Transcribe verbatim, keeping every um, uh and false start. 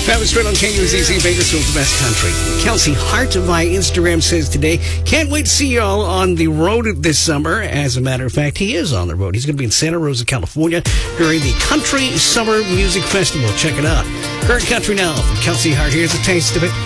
That was straight on K U Z Z, Bakersfield's best country. Kelsey Hart via Instagram says today, can't wait to see y'all on the road this summer. As a matter of fact, he is on the road. He's going to be in Santa Rosa, California during the Country Summer Music Festival. Check it out. Current country now from Kelsey Hart. Here's a taste of it.